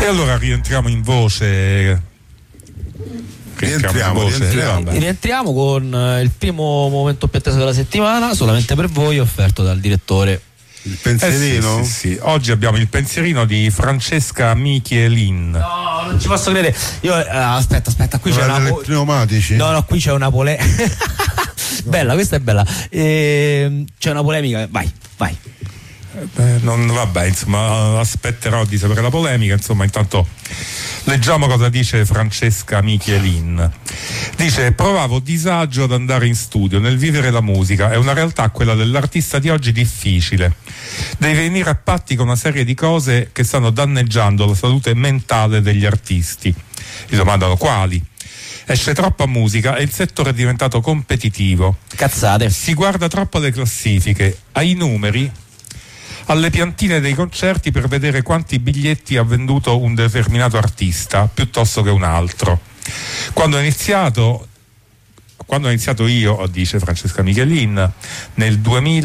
E allora rientriamo in voce. Rientriamo con il primo momento più atteso della settimana, solamente per voi, offerto dal direttore. Il pensierino? Sì. Oggi abbiamo il pensierino di Francesca Michelin. No, non ci posso credere. Io aspetta, qui c'è una pneumatici? No, qui c'è una polemica. Bella, questa è bella. C'è una polemica, vai. Non vabbè, insomma, aspetterò di sapere la polemica. Insomma, intanto leggiamo cosa dice Francesca Michelin. Dice: provavo disagio ad andare in studio, nel vivere la musica. È una realtà, quella dell'artista di oggi, difficile. Devi venire a patti con una serie di cose che stanno danneggiando la salute mentale degli artisti. Gli domandano quali. Esce troppa musica e il settore è diventato competitivo. Cazzate. Si guarda troppo alle classifiche, ai numeri, alle piantine dei concerti per vedere quanti biglietti ha venduto un determinato artista piuttosto che un altro. Quando ho iniziato io, dice Francesca Michelin, nel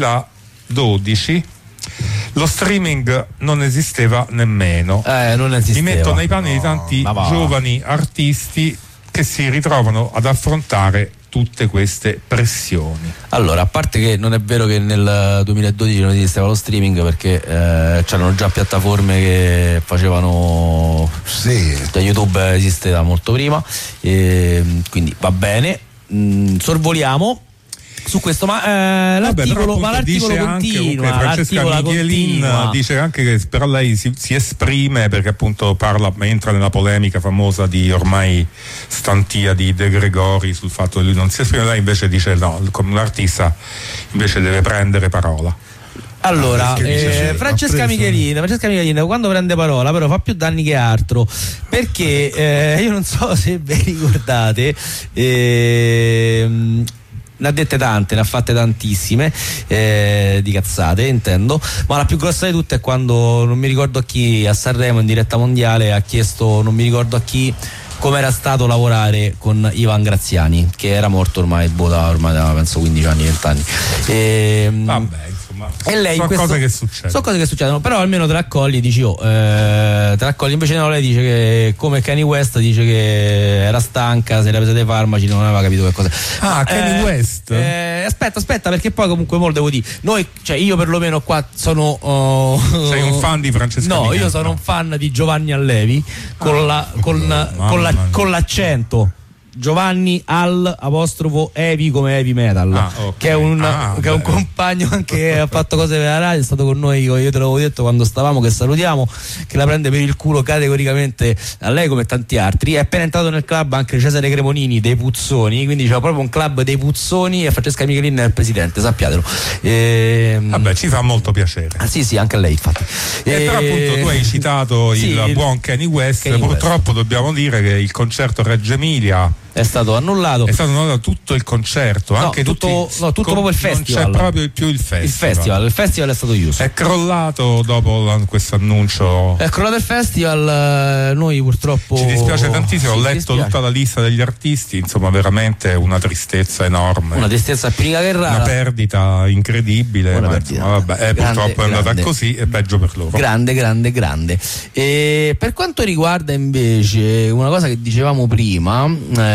2012 lo streaming non esisteva nemmeno. Non esisteva. Mi metto nei panni di tanti giovani artisti che si ritrovano ad affrontare tutte queste pressioni. Allora, a parte che non è vero che nel 2012 non esisteva lo streaming, perché c'erano già piattaforme che facevano, sì, YouTube esiste da molto prima, quindi va bene. Sorvoliamo su questo, ma l'articolo continua. Francesca Michelin dice anche che però lei si esprime perché appunto entra nella polemica famosa di ormai stantia di De Gregori sul fatto che lui non si esprime. Lei invece dice no, come un artista invece deve prendere parola. Allora, Francesca Michelin quando prende parola però fa più danni che altro, perché io non so se vi ricordate, ne ha dette tante, ne ha fatte tantissime, di cazzate intendo, ma la più grossa di tutte è quando, non mi ricordo a chi, a Sanremo in diretta mondiale ha chiesto, non mi ricordo a chi, come era stato lavorare con Ivan Graziani, che era morto ormai da penso 15 anni, 20 anni. Vabbè, insomma, e lei sono cose che succedono. Sono cose che succedono, però almeno te raccogli, dici te raccogli. Invece no, lei dice che, come Kanye West, dice che era stanca, se era presa dei farmaci, non aveva capito che cosa. Kanye West? Aspetta, perché poi comunque molto devo dire, noi, cioè io perlomeno qua sono sei un fan di Francesca Michelin? Io sono un fan di Giovanni Allevi con l'accento Giovanni _Evi come heavy metal, okay. che è un compagno anche che ha fatto cose per la radio, è stato con noi, io te l'avevo detto quando stavamo, che salutiamo, che la prende per il culo categoricamente a lei come tanti altri. È appena entrato nel club anche Cesare Cremonini dei Puzzoni, quindi c'è proprio un club dei Puzzoni e Francesca Michelin è il presidente, sappiatelo. Vabbè, ci fa molto piacere. Sì, anche a lei infatti. Però appunto tu hai citato il buon Kanye West. Purtroppo dobbiamo dire che il concerto Reggio Emilia è stato annullato. È stato annullato tutto il concerto, anche tutto proprio il festival. Non c'è proprio più il festival. Il festival è stato chiuso. È crollato dopo questo annuncio. È crollato il festival, noi purtroppo ci dispiace tantissimo. Ho letto tutta la lista degli artisti, insomma, veramente una tristezza enorme. Una tristezza più che rara. Una perdita incredibile. Insomma, vabbè, purtroppo è andata così, è peggio per loro. Grande. E per quanto riguarda invece una cosa che dicevamo prima,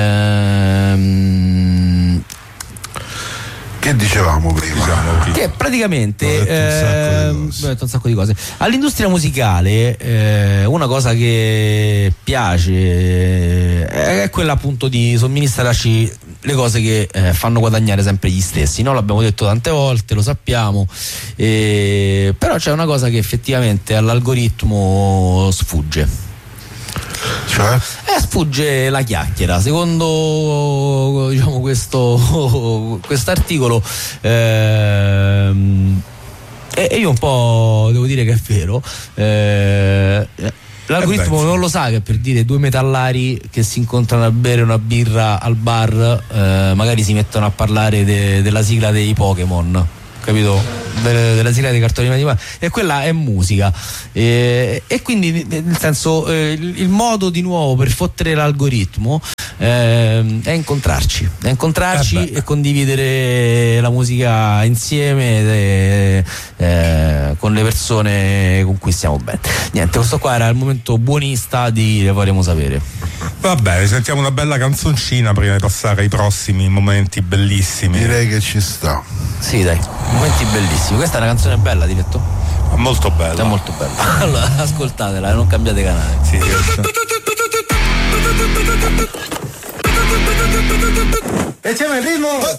che dicevamo prima? Che praticamente ho detto un sacco di cose. All'industria musicale una cosa che piace è quella appunto di somministrarci le cose che fanno guadagnare sempre gli stessi, no? L'abbiamo detto tante volte, lo sappiamo, però c'è una cosa che effettivamente all'algoritmo sfugge. Cioè? Sfugge la chiacchiera, secondo diciamo quest'articolo, e io un po' devo dire che è vero. L'algoritmo non lo sa che, per dire, due metallari che si incontrano a bere una birra al bar magari si mettono a parlare della sigla dei Pokémon, capito? Della sigla dei cartoni animati, e quella è musica, e quindi nel senso il modo di nuovo per fottere l'algoritmo è incontrarci e condividere la musica insieme con le persone con cui stiamo bene. Niente, questo qua era il momento buonista di Le Faremo Sapere. Va bene, sentiamo una bella canzoncina prima di passare ai prossimi momenti bellissimi. Direi che ci sta. Sì, dai, momenti bellissimi. Questa è una canzone bella, diretto? Molto bella. È molto bella. Allora, ascoltatela e non cambiate canale. Sì, e c'è il ritmo.